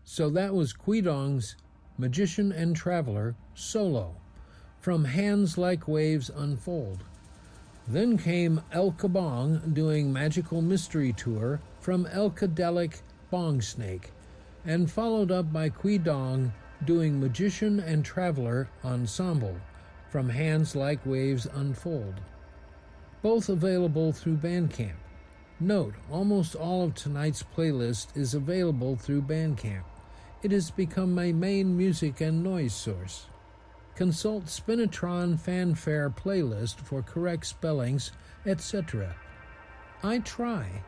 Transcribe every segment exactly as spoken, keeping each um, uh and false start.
So that was Quidong's Magician and Traveler solo, from Hands Like Waves Unfold. Then came Elka Bong doing Magical Mystery Tour from Elkadelic Bong Snake, and followed up by Quidong doing Magician and Traveler Ensemble from Hands Like Waves Unfold. Both available through Bandcamp. Note, almost all of tonight's playlist is available through Bandcamp. It has become my main music and noise source. Consult Spinitron Fanfare playlist for correct spellings, et cetera. I try.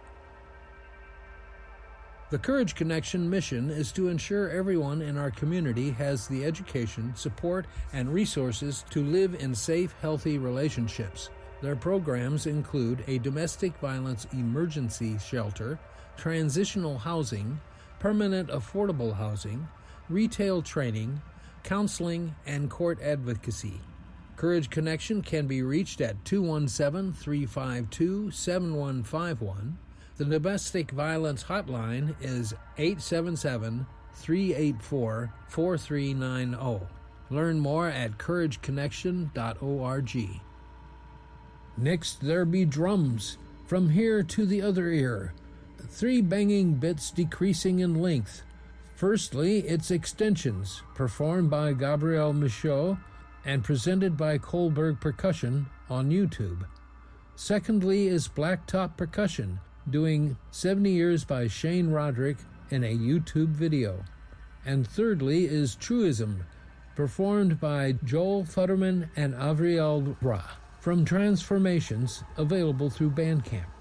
The Courage Connection mission is to ensure everyone in our community has the education, support, and resources to live in safe, healthy relationships. Their programs include a domestic violence emergency shelter, transitional housing, permanent affordable housing, retail training, counseling, and court advocacy. Courage Connection can be reached at two one seven, three five two, seven one five one. The domestic violence hotline is eight seven seven, three eight four, four three nine zero. Learn more at courage connection dot org. Next, there be drums, from here to the other ear. Three banging bits decreasing in length. Firstly, it's Extensions, performed by Gabriel Michaud and presented by Kohlberg Percussion on YouTube. Secondly is Blacktop Percussion, doing seventy years by Shane Roderick in a YouTube video. And thirdly is Truism, performed by Joel Futterman and Avriel Ra, from Transformations, available through Bandcamp.